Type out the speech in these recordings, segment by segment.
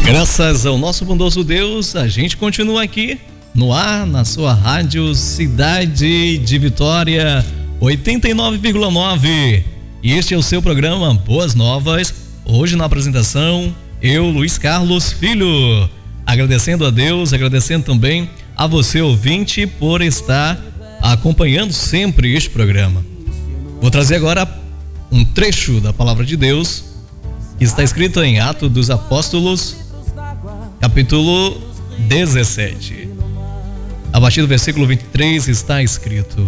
Graças ao nosso bondoso Deus, a gente continua aqui no ar, na sua rádio Cidade de Vitória 89,9. E este é o seu programa Boas Novas. Hoje na apresentação, eu, Luiz Carlos Filho. Agradecendo a Deus, agradecendo também a você, ouvinte, por estar acompanhando sempre este programa. Vou trazer agora um trecho da Palavra de Deus que está escrito em Atos dos Apóstolos, capítulo 17. A partir do versículo 23 está escrito: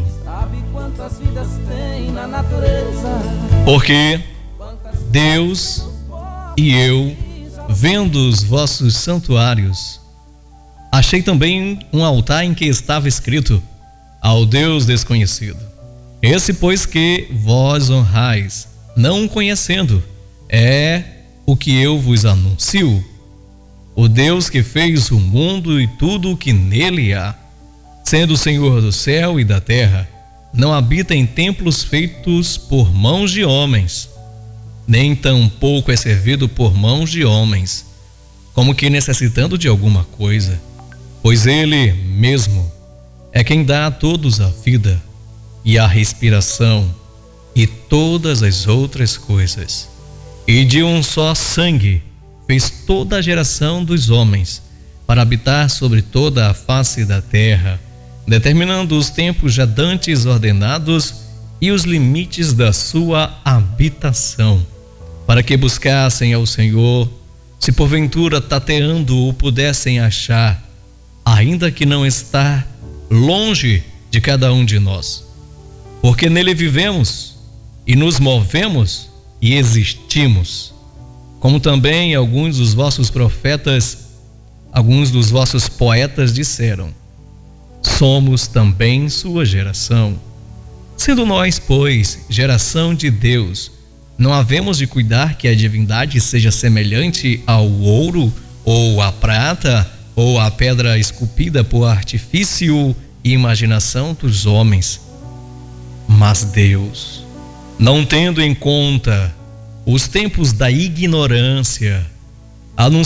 porque Deus e eu, vendo os vossos santuários, achei também um altar em que estava escrito: ao Deus desconhecido. Esse, pois, que vós honrais, não conhecendo, é o que eu vos anuncio. O Deus que fez o mundo e tudo o que nele há, sendo o Senhor do céu e da terra, não habita em templos feitos por mãos de homens, nem tampouco é servido por mãos de homens, como que necessitando de alguma coisa, pois ele mesmo é quem dá a todos a vida e a respiração e todas as outras coisas. E de um só sangue fez toda a geração dos homens para habitar sobre toda a face da terra, determinando os tempos já dantes ordenados e os limites da sua habitação, para que buscassem ao Senhor, se porventura tateando o pudessem achar, ainda que não está longe de cada um de nós, porque nele vivemos e nos movemos e existimos, como também alguns dos vossos profetas, alguns dos vossos poetas disseram: somos também sua geração. Sendo nós, pois, geração de Deus, não havemos de cuidar que a divindade seja semelhante ao ouro, ou à prata, ou à pedra esculpida por artifício e imaginação dos homens. Mas Deus, não tendo em conta os tempos da ignorância, anunciou